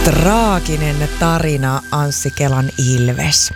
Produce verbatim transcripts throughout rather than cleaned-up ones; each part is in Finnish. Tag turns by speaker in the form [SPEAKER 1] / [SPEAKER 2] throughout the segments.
[SPEAKER 1] Traaginen tarina Anssi Kelan Ilves.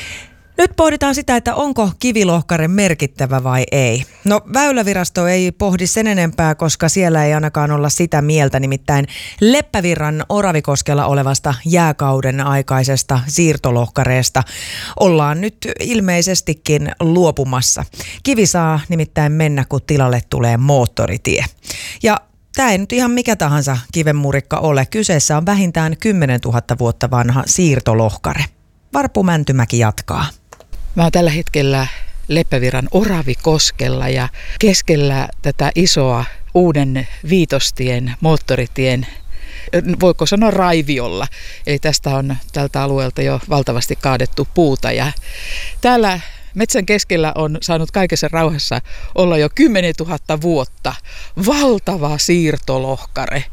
[SPEAKER 1] Nyt pohditaan sitä, että onko kivilohkare merkittävä vai ei. No Väylävirasto ei pohdi sen enempää, koska siellä ei ainakaan olla sitä mieltä, nimittäin Leppävirran Oravikoskella olevasta jääkauden aikaisesta siirtolohkareesta ollaan nyt ilmeisestikin luopumassa. Kivi saa nimittäin mennä, kun tilalle tulee moottoritie. Ja tämä ei nyt ihan mikä tahansa kivenmurikka ole. Kyseessä on vähintään kymmenen tuhatta vuotta vanha siirtolohkare. Varpu Mäntymäki jatkaa.
[SPEAKER 2] Mä oon tällä hetkellä Leppävirran Oravikoskella ja keskellä tätä isoa uuden viitostien, moottoritien, voiko sanoa raiviolla. Eli tästä on tältä alueelta jo valtavasti kaadettu puuta ja täällä metsän keskellä on saanut kaikessa rauhassa olla jo kymmenen tuhatta vuotta. Valtava siirtolohkare.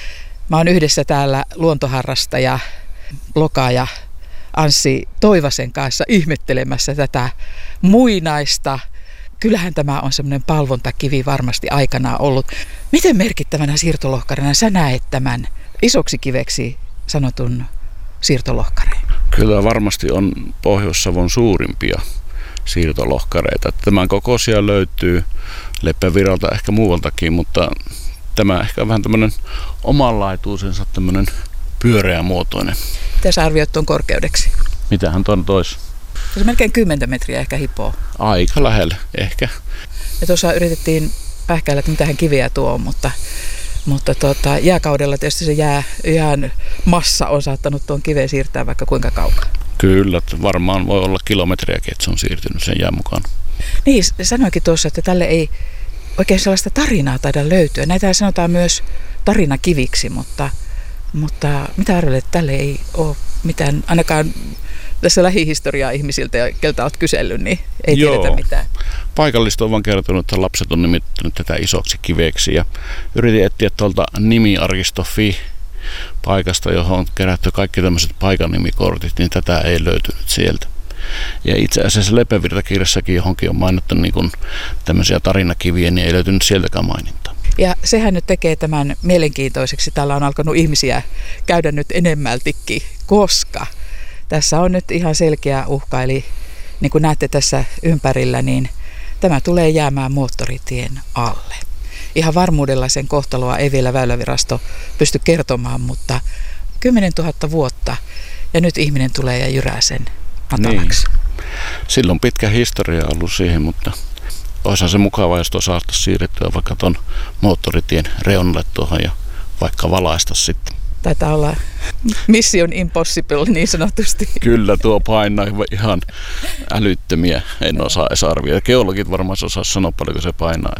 [SPEAKER 2] Mä oon yhdessä täällä luontoharrastaja, blogaaja Anssi Toivasen kanssa ihmettelemässä tätä muinaista. Kyllähän tämä on semmoinen palvontakivi varmasti aikanaan ollut. Miten merkittävänä siirtolohkarena sä näet tämän isoksi kiveksi sanotun siirtolohkareen?
[SPEAKER 3] Kyllä varmasti on Pohjois-Savon suurimpia siirtolohkareita. Tämän kokoisia löytyy Leppävirralta ehkä muualtakin, mutta tämä ehkä on vähän tämmöinen omanlaituisensa tämmöinen pyöreämuotoinen.
[SPEAKER 2] Mitä sä arvioit tuon korkeudeksi?
[SPEAKER 3] Mitähän tuon tois?
[SPEAKER 2] Se on melkein kymmentä metriä ehkä hipoo.
[SPEAKER 3] Aika lähellä, ehkä.
[SPEAKER 2] Ja tuossa yritettiin pähkäillä, että mitähän kiviä tuo on, mutta, mutta tuota, jääkaudella tietysti se jää, jään massa on saattanut tuon kiveen siirtää vaikka kuinka kaukaa.
[SPEAKER 3] Kyllä, varmaan voi olla kilometriäkin, että se on siirtynyt sen jään mukaan.
[SPEAKER 2] Niin, sanoinkin tuossa, että tälle ei oikein sellaista tarinaa taida löytyä. Näitä sanotaan myös tarinakiviksi, mutta, mutta mitä arvelet, että tälle ei ole mitään, ainakaan tässä lähihistoriaa ihmisiltä, keltä olet kysellyt, niin ei
[SPEAKER 3] Joo.
[SPEAKER 2] tiedetä mitään.
[SPEAKER 3] Paikallista on vaan kertonut, että lapset on nimittänyt tätä isoksi kiveksi ja yritin etsiä tuolta nimiarkisto piste fi paikasta, johon on kerätty kaikki tämmöiset paikanimikortit, niin tätä ei löytynyt sieltä. Ja itse asiassa Leppävirta-kirjassakin johonkin on mainittu niin kuin tämmöisiä tarinakiviä, niin ei löytynyt sieltäkään mainintaa.
[SPEAKER 2] Ja sehän nyt tekee tämän mielenkiintoiseksi. Täällä on alkanut ihmisiä käydä nyt enemmältikin, koska tässä on nyt ihan selkeä uhka. Eli niin kuin näette tässä ympärillä, niin tämä tulee jäämään moottoritien alle. Ihan varmuudella sen kohtaloa ei vielä Väylävirasto pysty kertomaan, mutta kymmenen tuhatta vuotta ja nyt ihminen tulee ja jyrää sen matalaksi.
[SPEAKER 3] Niin. Silloin pitkä historia ollut siihen, mutta olisihan se mukava, jos tuossa saataisiin siirrettyä vaikka tuon moottoritien reunalle tuohon ja vaikka valaista sitten.
[SPEAKER 2] Taitaa olla mission impossible niin sanotusti.
[SPEAKER 3] Kyllä tuo painaa ihan älyttömiä, en osaa edes arvioida. Geologit varmaan osaa sanoa paljonko se painaa.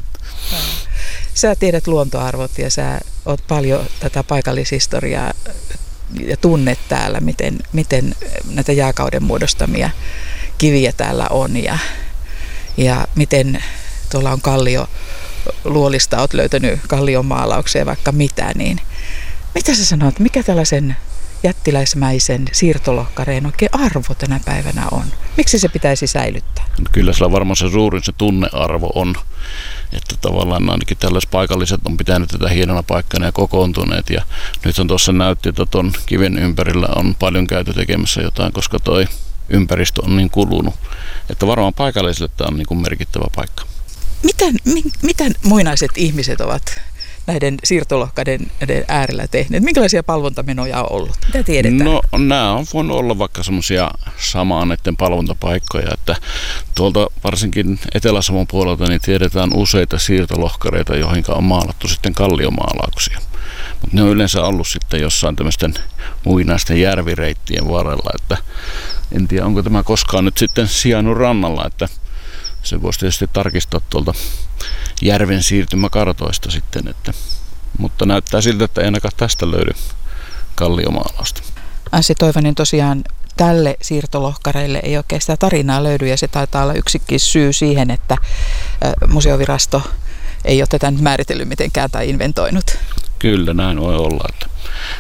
[SPEAKER 2] Sä tiedät luontoarvot ja sä oot paljon tätä paikallishistoriaa ja tunnet täällä, miten, miten näitä jääkauden muodostamia kiviä täällä on ja, ja miten tuolla on kallio luolista, oot löytänyt kallion maalauksia vaikka mitä, niin mitä sä sanot, mikä tällaisen jättiläismäisen siirtolohkareen oikein arvo tänä päivänä on? Miksi se pitäisi säilyttää?
[SPEAKER 3] Kyllä sillä varmaan se suurin se tunnearvo on, että tavallaan ainakin tällaiset paikalliset on pitänyt tätä hienona paikkana ja kokoontuneet. Ja nyt on tuossa näytti, että tuon kiven ympärillä on paljon käyty tekemässä jotain, koska toi ympäristö on niin kulunut. Että varmaan paikallisille tämä on niin kuin merkittävä paikka.
[SPEAKER 2] Miten, mi, miten muinaiset ihmiset ovat näiden siirtolohkaiden äärellä tehneet? Minkälaisia palvontamenoja on ollut? Mitä tiedetään?
[SPEAKER 3] No nämä on voinut olla vaikka semmoisia samaa näiden palvontapaikkoja, että tuolta varsinkin Etelä-Savon puolelta niin tiedetään useita siirtolohkareita, joihin on maalattu sitten kalliomaalauksia. Mutta ne on yleensä ollut sitten jossain tämmöisten muinaisten järvireittien varrella, että en tiedä onko tämä koskaan nyt sitten sijainnut rannalla, että se voisi tietysti tarkistaa tuolta järven siirtymäkartoista sitten, että, mutta näyttää siltä, että ei ainakaan tästä löydy kalliomaalausta.
[SPEAKER 2] Anssi Toivonen, tosiaan tälle siirtolohkareille ei oikein sitä tarinaa löydy ja se taitaa olla yksikin syy siihen, että museovirasto ei ole tätä nyt määritellyt mitenkään tai inventoinut.
[SPEAKER 3] Kyllä näin voi olla, että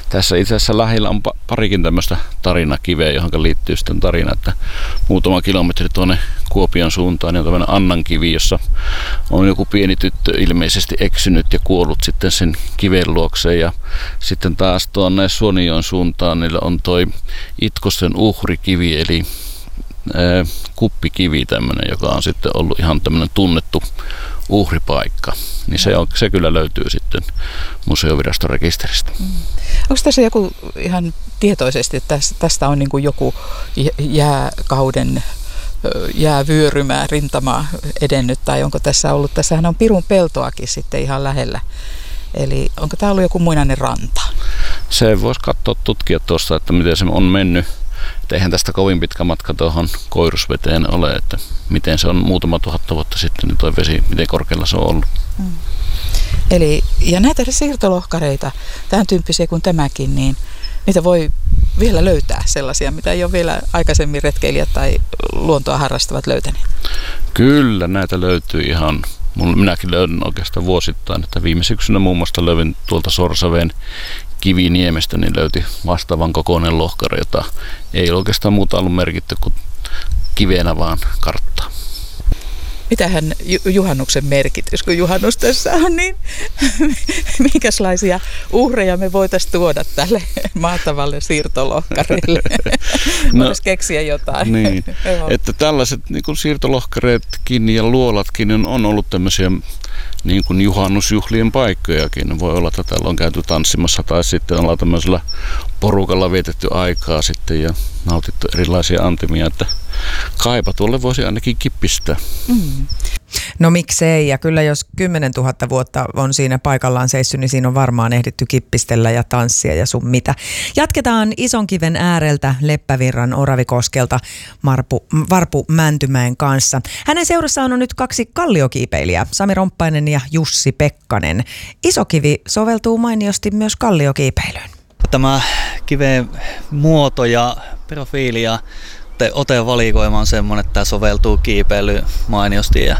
[SPEAKER 3] tässä itse asiassa lähellä on parikin tämmöistä tarinakiveä, johon liittyy sitten tarina, että muutama kilometri tuonne Kuopion suuntaan niin on tämmöinen Annankivi, jossa on joku pieni tyttö ilmeisesti eksynyt ja kuollut sitten sen kiven luokseen. Ja sitten taas tuonne Suonioon suuntaan niillä on toi Itkosten uhrikivi, eli ää, kuppikivi tämmöinen, joka on sitten ollut ihan tämmöinen tunnettu uhripaikka. Niin se, on, se kyllä löytyy sitten museoviraston rekisteristä.
[SPEAKER 2] Mm. Onko tässä joku ihan tietoisesti, että tästä on niin kuin joku jääkauden jäävyörymää, rintamaa edennyt, tai onko tässä ollut, tässähän on Pirun peltoakin sitten ihan lähellä. Eli onko tämä ollut joku muinainen ranta?
[SPEAKER 3] Se voisi katsoa, tutkia tuosta, että miten se on mennyt. Et eihän tästä kovin pitkä matka tuohon Koirusveteen ole, että miten se on muutama tuhatta vuotta sitten, niin tuo vesi, miten korkealla se on ollut.
[SPEAKER 2] Mm. Eli, ja näitä siirtolohkareita, tämän tyyppisiä kuin tämäkin, niin niitä voi vielä löytää sellaisia, mitä ei ole vielä aikaisemmin retkeilijät tai luontoa harrastavat löytäneet.
[SPEAKER 3] Kyllä, näitä löytyy ihan. Minäkin löydän oikeastaan vuosittain, että viime syksynä muun muassa löysin tuolta Sorsaveen Kiviniemestä, niin löyti vastaavan kokoinen lohkare, jota ei oikeastaan muuta ollut merkitty kuin kivenä vaan karttaa.
[SPEAKER 2] Mitähän juhannuksen merkitys, kun juhannus tässä on, niin minkälaisia uhreja me voitaisiin tuoda tälle mahtavalle siirtolohkarille? No, voisi keksiä jotain.
[SPEAKER 3] Niin, että tällaiset niin kuin siirtolohkareetkin ja luolatkin on, on ollut tämmöisiä niin kuin juhannusjuhlien paikkojakin. Voi olla, että täällä on käyty tanssimassa tai sitten ollaan tämmöisellä porukalla vietetty aikaa sitten ja nautittu erilaisia antimia, että kaipa tuolle voisi ainakin kippistää.
[SPEAKER 2] Mm.
[SPEAKER 1] No miksei, ja kyllä jos kymmenen tuhatta vuotta on siinä paikallaan seissyt, niin siinä on varmaan ehditty kippistellä ja tanssia ja sun mitä. Jatketaan Isonkiven ääreltä Leppävirran Oravikoskelta Marpu, Varpu Mäntymäen kanssa. Hänen seurassaan on nyt kaksi kalliokiipeilijää, Sami Romppainen ja Jussi Pekkanen. Isokivi soveltuu mainiosti myös kalliokiipeilyyn.
[SPEAKER 4] Tämä kiven muoto ja profiili ja otevalikoima on semmoinen, että tämä soveltuu kiipeilyyn mainiosti ja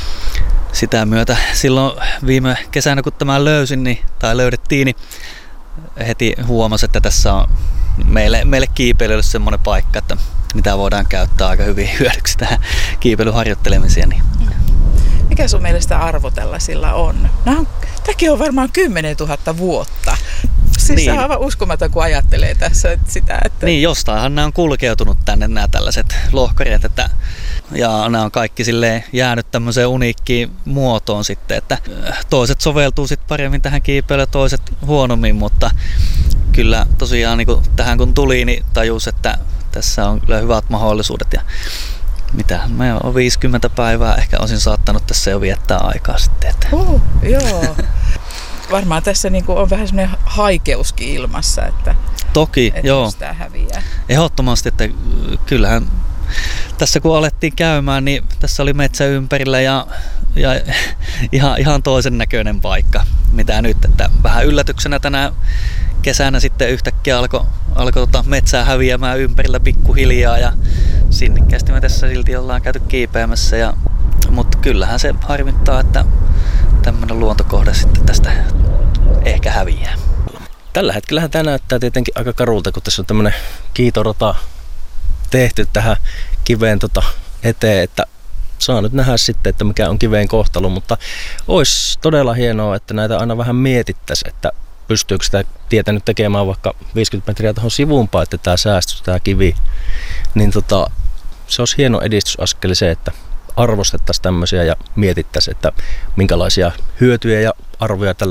[SPEAKER 4] sitä myötä silloin viime kesänä, kun tämä löysin niin, tai löydettiin, niin heti huomasin, että tässä on meille, meille kiipeilylle semmoinen paikka, että mitä voidaan käyttää aika hyvin hyödyksi tähän kiipeilyharjoittelemiseen. Niin.
[SPEAKER 2] Mikä sun mielestä arvo tällaisilla on? No, tämäkin on varmaan kymmenen tuhatta vuotta. Siis niin. Se on aivan uskomaton, kun ajattelee tässä sitä, että...
[SPEAKER 4] Niin, jostainhan nämä on kulkeutunut tänne nämä tällaiset lohkareet, että... Ja nämä on kaikki silleen jäänyt tämmöiseen uniikkiin muotoon sitten, että toiset soveltuu sitten paremmin tähän kiipeilyyn, toiset huonommin, mutta kyllä tosiaan niin kun tähän kun tuli, niin tajus, että tässä on kyllä hyvät mahdollisuudet ja mitä, mä oon viisikymmentä päivää, ehkä olisin saattanut tässä jo viettää aikaa sitten. Että...
[SPEAKER 2] Uh, joo. Varmaan tässä niinku on vähän semmoinen haikeuskin ilmassa, että,
[SPEAKER 4] Toki,
[SPEAKER 2] että
[SPEAKER 4] joo.
[SPEAKER 2] jos tää häviää.
[SPEAKER 4] Ehdottomasti, että kyllähän tässä kun alettiin käymään, niin tässä oli metsä ympärillä ja, ja ihan, ihan toisen näköinen paikka, mitä nyt. Että vähän yllätyksenä tänä kesänä sitten yhtäkkiä alkoi alko tota metsää häviämään ympärillä pikkuhiljaa ja sinnikkäästi me tässä silti ollaan käyty kiipeämässä. Ja, mutta kyllähän se harmittaa, että tämmöinen luontokohde sitten tästä ehkä häviää.
[SPEAKER 5] Tällä hetkellä tämä näyttää tietenkin aika karulta, kun tässä on tämmöinen kiitorata tehty tähän kiveen tota eteen, että saa nyt nähdä sitten, että mikä on kiveen kohtalo, mutta olisi todella hienoa, että näitä aina vähän mietittäisiin, että pystyykö sitä tietä nyt tekemään vaikka viisikymmentä metriä tuohon sivuunpäin, että tämä säästyisi tämä kivi, niin tota, se olisi hieno edistysaskeli se, että arvostettaisiin tämmöisiä ja mietittäisiin, että minkälaisia hyötyjä ja arvoja tällä